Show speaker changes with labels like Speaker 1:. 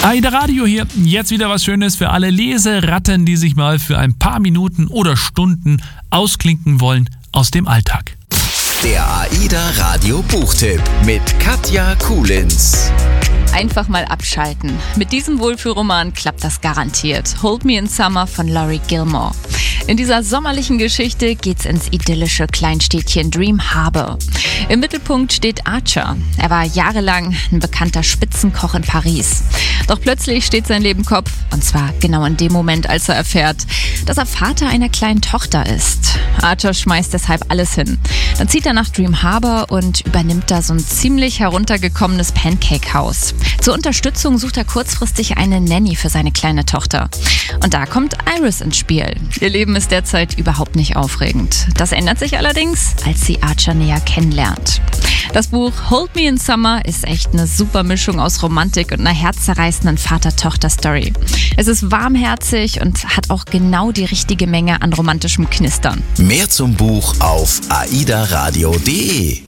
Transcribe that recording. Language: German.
Speaker 1: AIDA Radio hier. Jetzt wieder was Schönes für alle Leseratten, die sich mal für ein paar Minuten oder Stunden ausklinken wollen aus dem Alltag.
Speaker 2: Der AIDA Radio Buchtipp mit Katja Kulins.
Speaker 3: Einfach mal abschalten. Mit diesem Wohlfühlroman klappt das garantiert. Hold Me in Summer von Laurie Gilmore. In dieser sommerlichen Geschichte geht's ins idyllische Kleinstädtchen Dream Harbor. Im Mittelpunkt steht Archer. Er war jahrelang ein bekannter Spitzenkoch in Paris. Doch plötzlich steht sein Leben Kopf, und zwar genau in dem Moment, als er erfährt, dass er Vater einer kleinen Tochter ist. Archer schmeißt deshalb alles hin. Dann zieht er nach Dream Harbor und übernimmt da so ein ziemlich heruntergekommenes Pancake-Haus. Zur Unterstützung sucht er kurzfristig eine Nanny für seine kleine Tochter. Und da kommt Iris ins Spiel. Ihr Leben ist derzeit überhaupt nicht aufregend. Das ändert sich allerdings, als sie Archer näher kennenlernt. Das Buch Hold Me in Summer ist echt eine super Mischung aus Romantik und einer herzzerreißenden Vater-Tochter-Story. Es ist warmherzig und hat auch genau die richtige Menge an romantischem Knistern.
Speaker 2: Mehr zum Buch auf aidaradio.de.